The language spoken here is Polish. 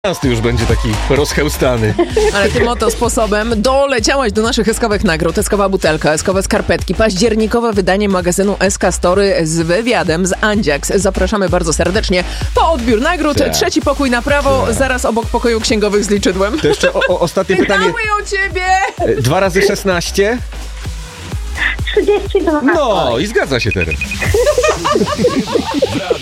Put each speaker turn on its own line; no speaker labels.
już będzie taki rozchełstany.
Ale tym oto sposobem doleciałaś do naszych eskowych nagród. Eskowa butelka, eskowe skarpetki, październikowe wydanie magazynu SK Story z wywiadem z Andziaks. Zapraszamy bardzo serdecznie po odbiór nagród.
Tak.
Trzeci pokój na prawo, zaraz obok pokoju księgowych z liczydłem.
To jeszcze ostatnie pytanie.
Pytały o ciebie!
2 razy 16?
32.
No i zgadza się teraz.